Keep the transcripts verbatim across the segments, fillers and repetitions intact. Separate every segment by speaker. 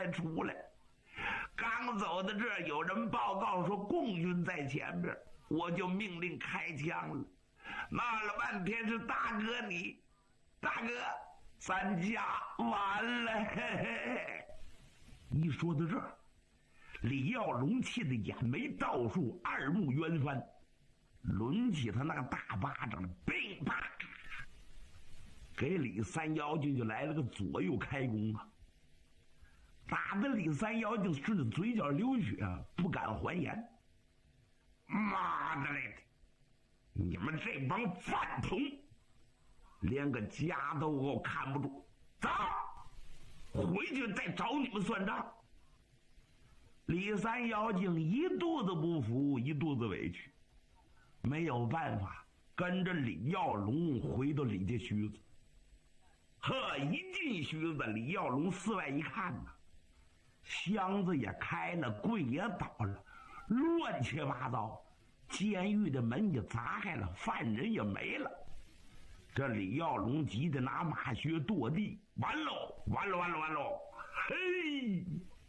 Speaker 1: 才出来。刚走到这儿，有人报告说共军在前边，我就命令开枪了。闹了半天是大哥你，大哥，咱家完了。嘿嘿。一说到这儿，李耀龙气得眼眉倒竖，二目圆翻，抡起他那个大巴掌，乒啪，给李三妖精就来了个左右开弓啊！打的李三妖精顺着嘴角流血，不敢还言。妈的嘞！你们这帮饭桶，连个家都给我看不住，走，回去再找你们算账。李三妖精一肚子不服，一肚子委屈，没有办法，跟着李耀龙回到李家墟子。呵，一进墟子，李耀龙四外一看呐，箱子也开了，柜也倒了，乱七八糟，监狱的门也砸开了，犯人也没了。这李耀龙急得拿马靴跺地，完喽，完了，完了，完喽！嘿，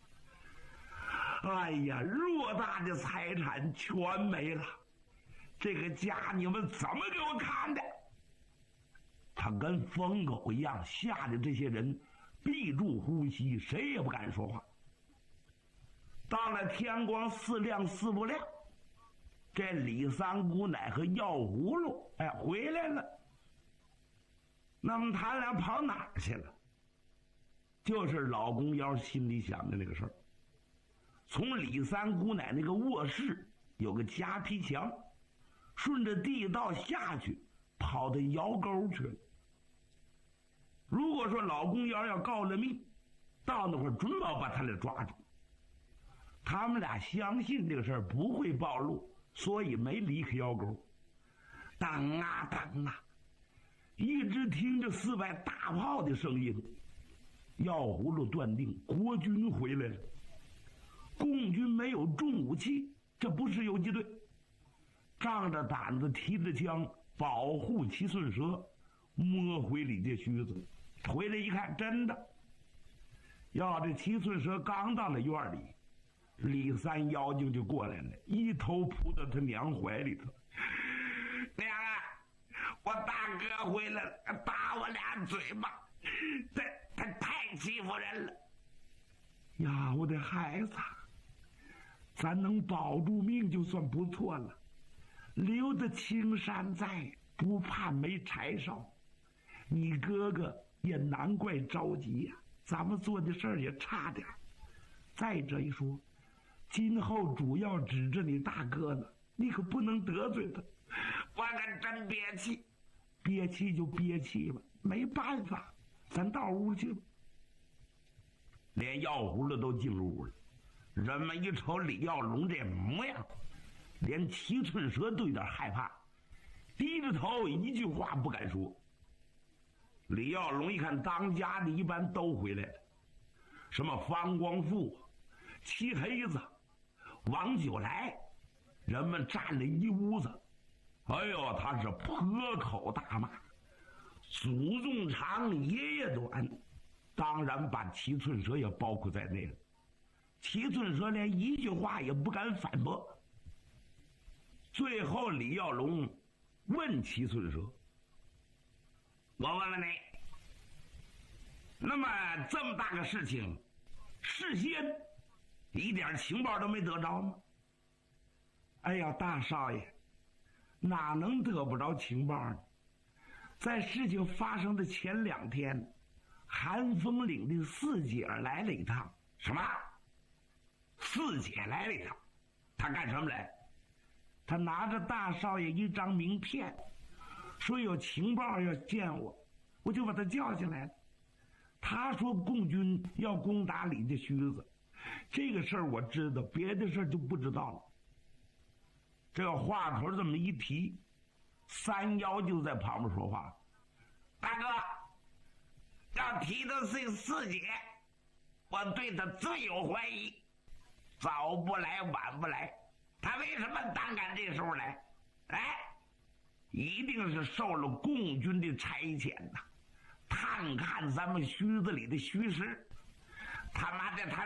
Speaker 1: 哎呀，偌大的财产全没了，这个家你们怎么给我看的？他跟疯狗一样，吓得这些人闭住呼吸，谁也不敢说话。到了天光四亮四不亮，这李三姑奶和药葫芦哎回来了。那么他俩跑哪儿去了？就是老公腰心里想的那个事儿。从李三姑奶那个卧室有个夹皮墙，顺着地道下去，跑到窑沟去了。如果说老公腰要告了密，到那会儿准保把他俩抓住。他们俩相信这个事儿不会暴露，所以没离开窑沟。当啊当啊，一直听着四外大炮的声音，药葫芦断定国军回来了。共军没有重武器，这不是游击队，仗着胆子提着枪保护齐顺蛇，摸回李家墟子。回来一看，真的，要这齐顺蛇刚到了院里，李三妖精就过来了，一头扑到他娘怀里头。娘啊，我大哥回来了，打我俩嘴巴，他他太欺负人了。呀，我的孩子，咱能保住命就算不错了，留得青山在，不怕没柴烧。你哥哥也难怪着急呀、啊，咱们做的事儿也差点。再者一说，今后主要指着你大哥呢，你可不能得罪他。我可真憋气，憋气就憋气吧，没办法，咱到屋去吧。连药葫芦都进入屋了，人们一瞅李耀龙这模样，连齐春蛇都有点害怕，低着头一句话不敢说。李耀龙一看当家的一般都回来了，什么方光富、齐黑子、王九来，人们站了一屋子。哎呦，他是破口大骂，祖宗长爷爷短，当然把齐寸蛇也包括在内了。齐寸蛇连一句话也不敢反驳。最后李耀龙问齐寸蛇，我问问你，那么这么大个事情，事先一点情报都没得着吗？哎呀，大少爷，哪能得不着情报呢？在事情发生的前两天，寒风岭的四姐来了一趟。什么？四姐来了一趟？她干什么来？她拿着大少爷一张名片，说有情报要见我，我就把她叫进来了。她说共军要攻打李家墟子，这个事儿我知道，别的事儿就不知道了。这个话头这么一提，三妖就在旁边说话：大哥，要提的是四姐，我对她最有怀疑，早不来晚不来，她为什么胆敢这时候来？哎，一定是受了共军的差遣呐，探看咱们墟子里的虚实。他妈的，他